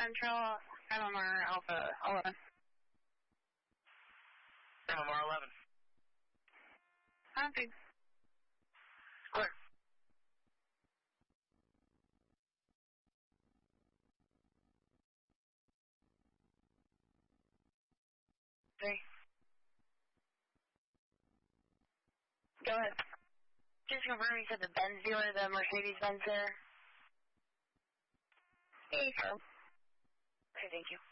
Central, MMR Alpha 11. MMR 11. Copy. Clear. Three. Go ahead. Just confirm you said the Benz dealer, the Mercedes-Benz there? Hey, sir. Okay, thank you.